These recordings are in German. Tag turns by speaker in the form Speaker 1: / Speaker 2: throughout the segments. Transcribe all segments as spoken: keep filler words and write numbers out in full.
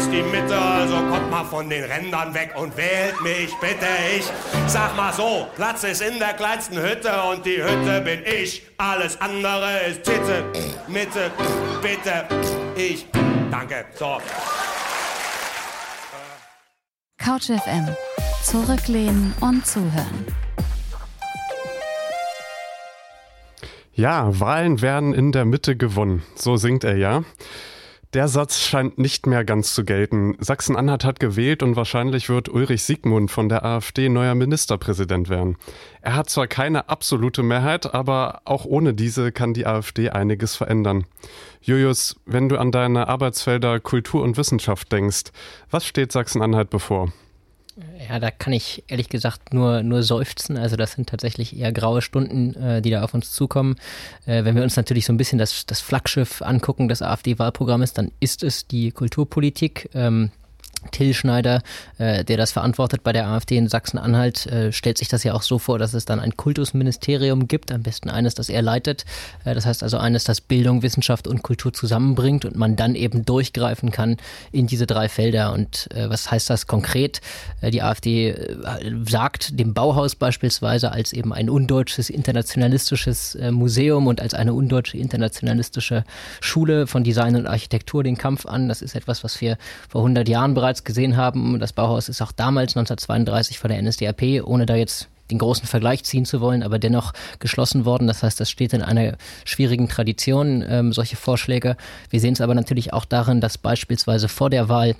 Speaker 1: ist die Mitte, also kommt mal von den Rändern weg und wählt mich bitte. Ich sag mal so, Platz ist in der kleinsten Hütte und die Hütte bin ich. Alles andere ist Titte, Mitte, bitte, ich. Danke, so.
Speaker 2: Couch F M. Zurücklehnen und zuhören.
Speaker 3: Ja, Wahlen werden in der Mitte gewonnen. So singt er ja. Der Satz scheint nicht mehr ganz zu gelten. Sachsen-Anhalt hat gewählt und wahrscheinlich wird Ulrich Siegmund von der AfD neuer Ministerpräsident werden. Er hat zwar keine absolute Mehrheit, aber auch ohne diese kann die AfD einiges verändern. Julius, wenn du an deine Arbeitsfelder Kultur und Wissenschaft denkst, was steht Sachsen-Anhalt bevor?
Speaker 4: Ja, da kann ich ehrlich gesagt nur, nur seufzen. Also das sind tatsächlich eher graue Stunden, äh, die da auf uns zukommen. Äh, wenn wir uns natürlich so ein bisschen das, das Flaggschiff angucken des AfD-Wahlprogramms, dann ist es die Kulturpolitik. Ähm, Till Schneider, äh, der das verantwortet bei der AfD in Sachsen-Anhalt, äh, stellt sich das ja auch so vor, dass es dann ein Kultusministerium gibt, am besten eines, das er leitet. Äh, das heißt also eines, das Bildung, Wissenschaft und Kultur zusammenbringt und man dann eben durchgreifen kann in diese drei Felder. Und äh, was heißt das konkret? Äh, die AfD äh, sagt dem Bauhaus beispielsweise als eben ein undeutsches, internationalistisches äh, Museum und als eine undeutsche, internationalistische Schule von Design und Architektur den Kampf an. Das ist etwas, was wir vor hundert Jahren bereits gesehen haben. Das Bauhaus ist auch damals neunzehnhundertzweiunddreißig von der N S D A P, ohne da jetzt den großen Vergleich ziehen zu wollen, aber dennoch geschlossen worden. Das heißt, das steht in einer schwierigen Tradition, ähm, solche Vorschläge. Wir sehen es aber natürlich auch darin, dass beispielsweise vor der Wahl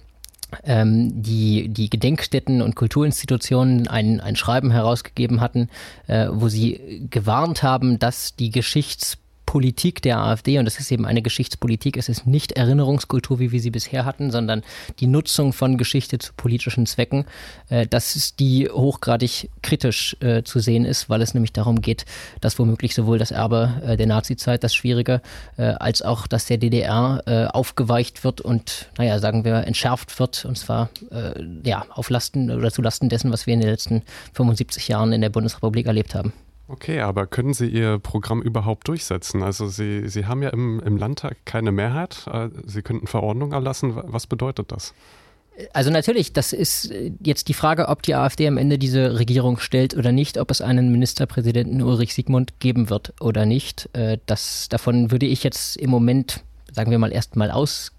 Speaker 4: ähm, die, die Gedenkstätten und Kulturinstitutionen ein, ein Schreiben herausgegeben hatten, äh, wo sie gewarnt haben, dass die Geschichts Politik der AfD, und das ist eben eine Geschichtspolitik, es ist nicht Erinnerungskultur, wie wir sie bisher hatten, sondern die Nutzung von Geschichte zu politischen Zwecken, äh, dass es die hochgradig kritisch äh, zu sehen ist, weil es nämlich darum geht, dass womöglich sowohl das Erbe äh, der Nazizeit, das Schwierige, äh, als auch das der D D R äh, aufgeweicht wird und, naja, sagen wir, entschärft wird, und zwar äh, ja, auf Lasten oder zu Lasten dessen, was wir in den letzten fünfundsiebzig Jahren in der Bundesrepublik erlebt haben.
Speaker 3: Okay, aber können Sie Ihr Programm überhaupt durchsetzen? Also Sie, Sie haben ja im, im Landtag keine Mehrheit. Sie könnten Verordnungen erlassen. Was bedeutet das?
Speaker 4: Also natürlich, das ist jetzt die Frage, ob die AfD am Ende diese Regierung stellt oder nicht, ob es einen Ministerpräsidenten Ulrich Siegmund geben wird oder nicht. Das, davon würde ich jetzt im Moment, sagen wir mal, erst mal ausgehen.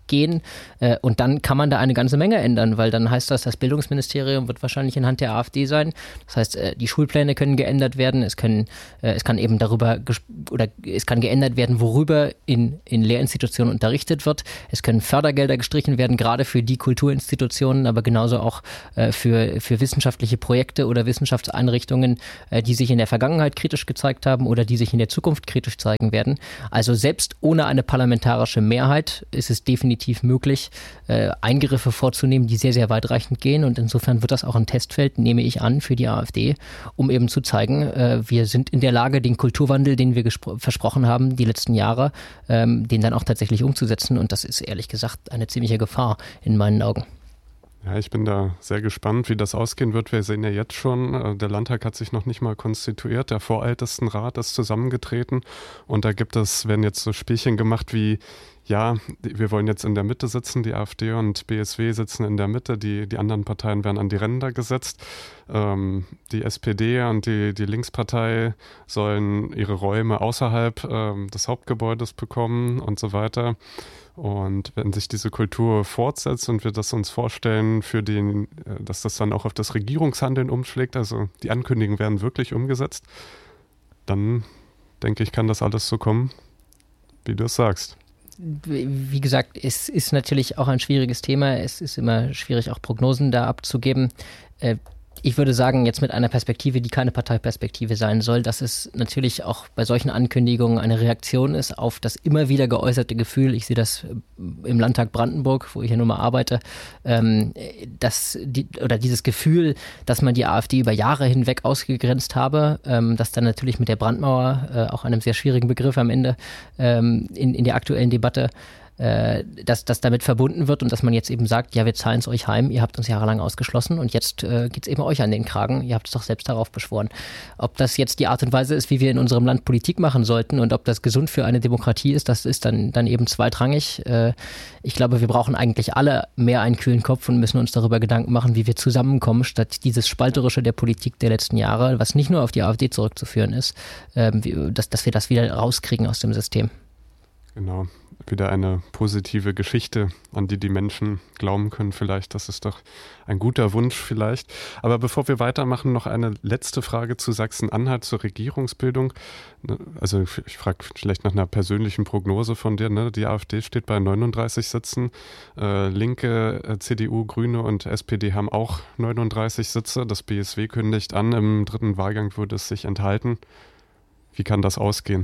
Speaker 4: Und dann kann man da eine ganze Menge ändern, weil dann heißt das, das Bildungsministerium wird wahrscheinlich in Hand der AfD sein. Das heißt, die Schulpläne können geändert werden. Es können, es kann eben darüber oder es kann geändert werden, worüber in, in Lehrinstitutionen unterrichtet wird. Es können Fördergelder gestrichen werden, gerade für die Kulturinstitutionen, aber genauso auch für, für wissenschaftliche Projekte oder Wissenschaftseinrichtungen, die sich in der Vergangenheit kritisch gezeigt haben oder die sich in der Zukunft kritisch zeigen werden. Also selbst ohne eine parlamentarische Mehrheit ist es definitiv möglich, äh, Eingriffe vorzunehmen, die sehr, sehr weitreichend gehen. Und insofern wird das auch ein Testfeld, nehme ich an, für die AfD, um eben zu zeigen, äh, wir sind in der Lage, den Kulturwandel, den wir gespro- versprochen haben, die letzten Jahre, ähm, den dann auch tatsächlich umzusetzen. Und das ist ehrlich gesagt eine ziemliche Gefahr in meinen Augen.
Speaker 3: Ja, ich bin da sehr gespannt, wie das ausgehen wird. Wir sehen ja jetzt schon, der Landtag hat sich noch nicht mal konstituiert. Der Vorältestenrat ist zusammengetreten und da gibt es, werden jetzt so Spielchen gemacht wie, ja, wir wollen jetzt in der Mitte sitzen, die AfD und B S W sitzen in der Mitte, die, die anderen Parteien werden an die Ränder gesetzt. Ähm, die S P D und die, die Linkspartei sollen ihre Räume außerhalb ähm, des Hauptgebäudes bekommen und so weiter. Und wenn sich diese Kultur fortsetzt und wir das uns vorstellen, für den, dass das dann auch auf das Regierungshandeln umschlägt, also die Ankündigungen werden wirklich umgesetzt, dann denke ich, kann das alles so kommen, wie du es sagst.
Speaker 4: Wie gesagt, es ist natürlich auch ein schwieriges Thema. Es ist immer schwierig, auch Prognosen da abzugeben. Ich würde sagen, jetzt mit einer Perspektive, die keine Parteiperspektive sein soll, dass es natürlich auch bei solchen Ankündigungen eine Reaktion ist auf das immer wieder geäußerte Gefühl, ich sehe das im Landtag Brandenburg, wo ich ja nun mal arbeite, ähm, dass die, oder dieses Gefühl, dass man die AfD über Jahre hinweg ausgegrenzt habe, ähm, das dann natürlich mit der Brandmauer, äh, auch einem sehr schwierigen Begriff am Ende, ähm, in, in der aktuellen Debatte, äh, dass das damit verbunden wird und dass man jetzt eben sagt, ja, wir zahlen es euch heim, ihr habt uns jahrelang ausgeschlossen und jetzt äh, geht es eben euch an den Kragen, ihr habt es doch selbst darauf beschworen. Ob das jetzt die Art und Weise ist, wie wir in unserem Land Politik machen sollten und ob das gesund für eine Demokratie ist, das ist dann, dann eben zweitrangig. Äh, ich glaube, wir brauchen eigentlich alle mehr einen kühlen Kopf und müssen uns darüber Gedanken machen, wie wir zusammenkommen, statt dieses Spalterische der Politik der letzten Jahre, was nicht nur auf die AfD zurückzuführen ist, äh, wie, dass, dass wir das wieder rauskriegen aus dem System.
Speaker 3: Genau, wieder eine positive Geschichte, an die die Menschen glauben können vielleicht. Das ist doch ein guter Wunsch vielleicht. Aber bevor wir weitermachen, noch eine letzte Frage zu Sachsen-Anhalt, zur Regierungsbildung. Also ich frage vielleicht nach einer persönlichen Prognose von dir. Ne? Die AfD steht bei neununddreißig Sitzen. Äh, Linke, äh, C D U, Grüne und S P D haben auch neununddreißig Sitze. Das B S W kündigt an, im dritten Wahlgang würde es sich enthalten. Wie kann das ausgehen?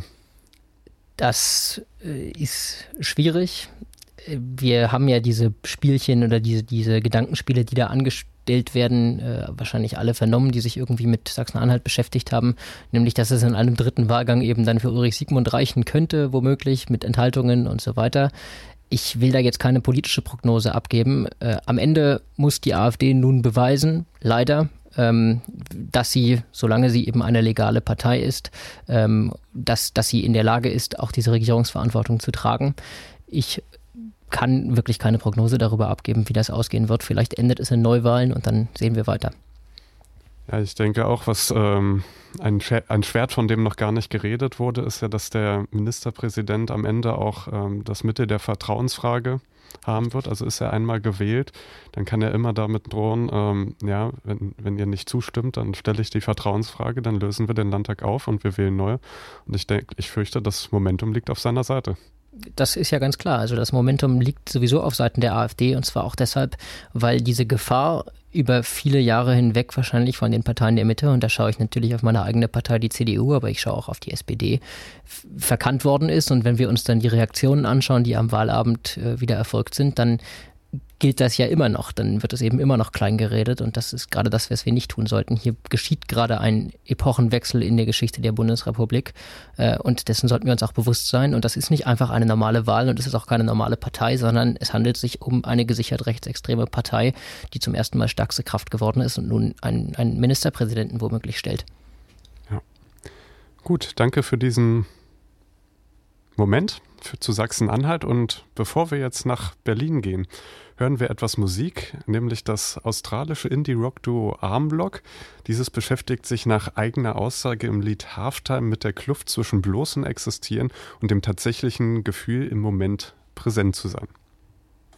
Speaker 4: Das äh, ist schwierig. Wir haben ja diese Spielchen oder diese, diese Gedankenspiele, die da angestellt werden, äh, wahrscheinlich alle vernommen, die sich irgendwie mit Sachsen-Anhalt beschäftigt haben, nämlich, dass es in einem dritten Wahlgang eben dann für Ulrich Siegmund reichen könnte, womöglich mit Enthaltungen und so weiter. Ich will da jetzt keine politische Prognose abgeben. Äh, am Ende muss die AfD nun beweisen, leider, ähm, dass sie, solange sie eben eine legale Partei ist, ähm, dass, dass sie in der Lage ist, auch diese Regierungsverantwortung zu tragen. Ich kann wirklich keine Prognose darüber abgeben, wie das ausgehen wird. Vielleicht endet es in Neuwahlen und dann sehen wir weiter.
Speaker 3: Ja, ich denke auch, was ähm, ein, ein Schwert, von dem noch gar nicht geredet wurde, ist ja, dass der Ministerpräsident am Ende auch ähm, das Mittel der Vertrauensfrage haben wird. Also ist er einmal gewählt, dann kann er immer damit drohen, ähm, ja, wenn, wenn ihr nicht zustimmt, dann stelle ich die Vertrauensfrage, dann lösen wir den Landtag auf und wir wählen neu. Und ich denke, ich fürchte, das Momentum liegt auf seiner Seite.
Speaker 4: Das ist ja ganz klar. Also das Momentum liegt sowieso auf Seiten der AfD und zwar auch deshalb, weil diese Gefahr über viele Jahre hinweg wahrscheinlich von den Parteien der Mitte, und da schaue ich natürlich auf meine eigene Partei, die C D U, aber ich schaue auch auf die S P D, f- verkannt worden ist. Und wenn wir uns dann die Reaktionen anschauen, die am Wahlabend äh, wieder erfolgt sind, dann gilt das ja immer noch. Dann wird es eben immer noch klein geredet und das ist gerade das, was wir nicht tun sollten. Hier geschieht gerade ein Epochenwechsel in der Geschichte der Bundesrepublik äh, und dessen sollten wir uns auch bewusst sein. Und das ist nicht einfach eine normale Wahl und es ist auch keine normale Partei, sondern es handelt sich um eine gesichert rechtsextreme Partei, die zum ersten Mal stärkste Kraft geworden ist und nun einen, einen Ministerpräsidenten womöglich stellt.
Speaker 3: Ja. Gut, danke für diesen Moment für, zu Sachsen-Anhalt. Und bevor wir jetzt nach Berlin gehen, hören wir etwas Musik, nämlich das australische Indie-Rock-Duo Armblock. Dieses beschäftigt sich nach eigener Aussage im Lied Halftime mit der Kluft zwischen bloßem Existieren und dem tatsächlichen Gefühl, im Moment präsent zu sein.